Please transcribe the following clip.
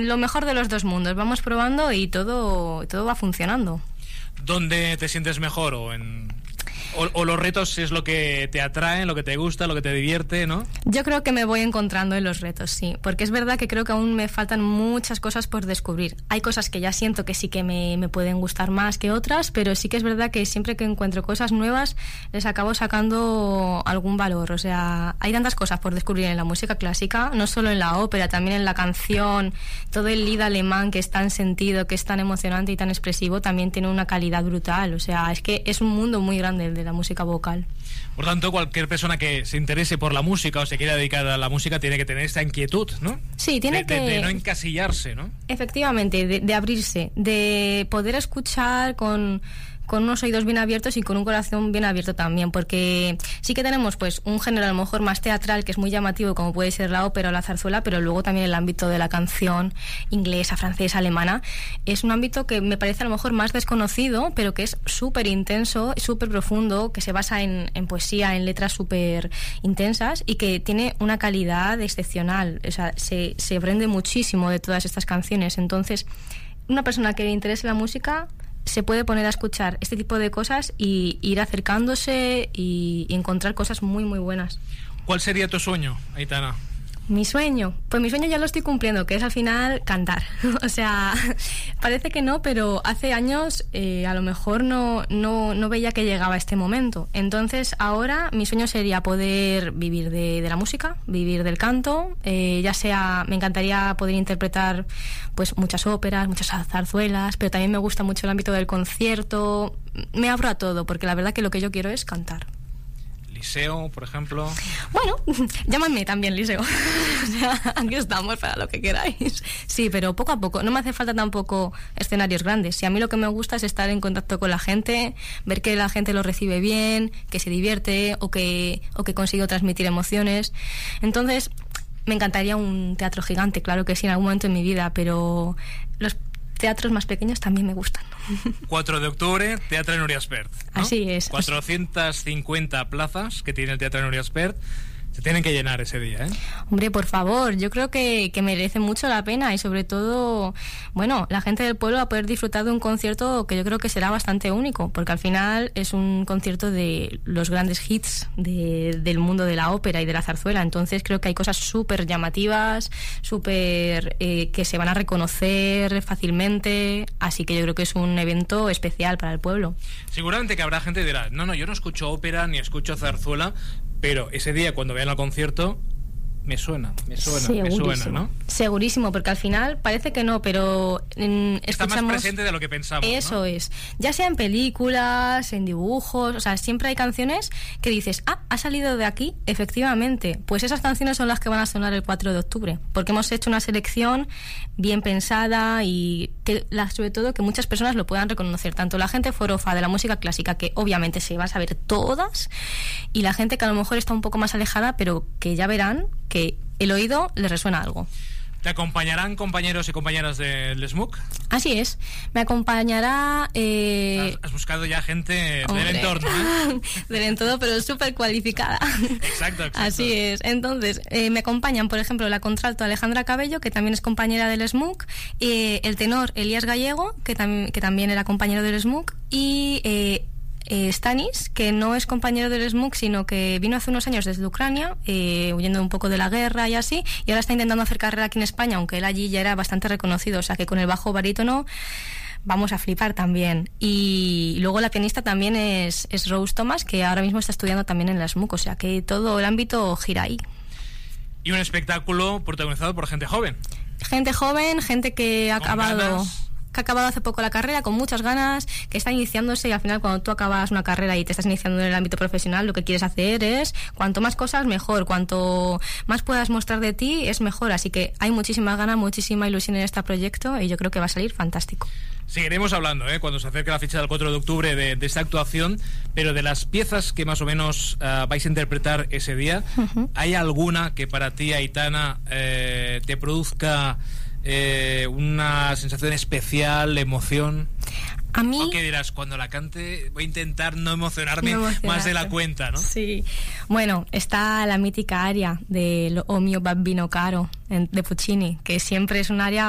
lo mejor de los dos mundos. Vamos probando y todo va funcionando. ¿Dónde te sientes mejor? ¿O los retos es lo que te atrae, lo que te gusta, lo que te divierte, ¿no? Yo creo que me voy encontrando en los retos, sí. Porque es verdad que creo que aún me faltan muchas cosas por descubrir. Hay cosas que ya siento que sí que me pueden gustar más que otras, pero sí que es verdad que siempre que encuentro cosas nuevas les acabo sacando algún valor. O sea, hay tantas cosas por descubrir en la música clásica, no solo en la ópera, también en la canción. Todo el lied alemán, que es tan sentido, que es tan emocionante y tan expresivo, también tiene una calidad brutal. O sea, es que es un mundo muy grande el de la música vocal. Por tanto, cualquier persona que se interese por la música o se quiera dedicar a la música tiene que tener esta inquietud, ¿no? Sí, tiene de no encasillarse, ¿no? Efectivamente, de abrirse, de poder escuchar con unos oídos bien abiertos y con un corazón bien abierto también, porque sí que tenemos pues un género a lo mejor más teatral que es muy llamativo, como puede ser la ópera o la zarzuela, pero luego también el ámbito de la canción inglesa, francesa, alemana es un ámbito que me parece a lo mejor más desconocido, pero que es súper intenso, súper profundo, que se basa en poesía, en letras súper intensas y que tiene una calidad excepcional. O sea, se aprende muchísimo de todas estas canciones. Entonces, una persona que le interese la música se puede poner a escuchar este tipo de cosas y ir acercándose y encontrar cosas muy, muy buenas. ¿Cuál sería tu sueño, Aitana? Mi sueño, pues mi sueño ya lo estoy cumpliendo, que es al final cantar. O sea, parece que no, pero hace años a lo mejor no veía que llegaba este momento. Entonces ahora mi sueño sería poder vivir de la música, vivir del canto, ya sea, me encantaría poder interpretar pues muchas óperas, muchas zarzuelas, pero también me gusta mucho el ámbito del concierto. Me abro a todo, porque la verdad que lo que yo quiero es cantar. Liceo, por ejemplo. Bueno, llámame también Liceo. O sea, aquí estamos para lo que queráis. Sí, pero poco a poco. No me hace falta tampoco escenarios grandes. Si a mí lo que me gusta es estar en contacto con la gente, ver que la gente lo recibe bien, que se divierte o que consigue transmitir emociones. Entonces, me encantaría un teatro gigante, claro que sí, en algún momento en mi vida, pero los teatros más pequeños también me gustan. 4 de octubre, Teatre Núria Espert, ¿no? Así es. 450 plazas que tiene el Teatre Núria Espert. Se tienen que llenar ese día, ¿eh? Hombre, por favor, yo creo que merece mucho la pena y sobre todo, bueno, la gente del pueblo va a poder disfrutar de un concierto que yo creo que será bastante único, porque al final es un concierto de los grandes hits del mundo de la ópera y de la zarzuela, entonces creo que hay cosas súper llamativas, súper que se van a reconocer fácilmente, así que yo creo que es un evento especial para el pueblo. Seguramente que habrá gente que dirá, no, yo no escucho ópera ni escucho zarzuela, pero ese día cuando vean el concierto me suena, ¿no? Segurísimo, porque al final parece que no, pero está más presente de lo que pensamos. Eso, ¿no? Es, ya sea en películas, en dibujos, o sea, siempre hay canciones que dices, ha salido de aquí, efectivamente. Pues esas canciones son las que van a sonar el 4 de octubre, porque hemos hecho una selección bien pensada y que sobre todo que muchas personas lo puedan reconocer, tanto la gente forofa de la música clásica, que obviamente se va a saber todas, y la gente que a lo mejor está un poco más alejada, pero que ya verán que el oído les resuena algo. ¿Te acompañarán compañeros y compañeras del SMUC? Así es, me acompañará... Has buscado ya gente del entorno, ¿eh? Del entorno, pero súper cualificada. Exacto. Así es. Entonces, me acompañan, por ejemplo, la contralto Alejandra Cabello, que también es compañera del SMUC, el tenor Elías Gallego, que también era compañero del SMUC, y... Stanis, que no es compañero del SMUC, sino que vino hace unos años desde Ucrania, huyendo un poco de la guerra y así, y ahora está intentando hacer carrera aquí en España, aunque él allí ya era bastante reconocido, o sea que con el bajo barítono vamos a flipar también. Y luego la pianista también es Rose Thomas, que ahora mismo está estudiando también en la SMUC, o sea que todo el ámbito gira ahí. Y un espectáculo protagonizado por gente joven. Gente joven, gente que ha acabado hace poco la carrera con muchas ganas, que está iniciándose, y al final cuando tú acabas una carrera y te estás iniciando en el ámbito profesional, lo que quieres hacer es cuanto más cosas mejor, cuanto más puedas mostrar de ti es mejor, así que hay muchísimas ganas, muchísima ilusión en este proyecto y yo creo que va a salir fantástico. Seguiremos hablando cuando se acerque la fecha del 4 de octubre de esta actuación, pero de las piezas que más o menos vais a interpretar ese día, ¿hay alguna que para ti, Aitana, te produzca una sensación especial, emoción? A mí... ¿O qué dirás? Cuando la cante voy a intentar no emocionarme más de la cuenta, ¿no? Sí. Bueno, está la mítica aria de O mio babbino caro de Puccini, que siempre es un aria